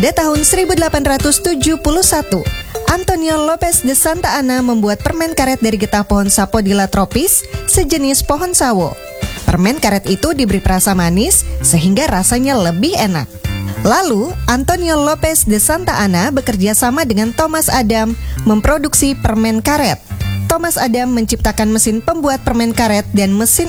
Pada tahun 1871, Antonio Lopez de Santa Anna membuat permen karet dari getah pohon Sapodilla tropis, sejenis pohon sawo. Permen karet itu diberi perasa manis sehingga rasanya lebih enak. Lalu, Antonio Lopez de Santa Anna bekerja sama dengan Thomas Adam memproduksi permen karet. Thomas Adam menciptakan mesin pembuat permen karet dan mesin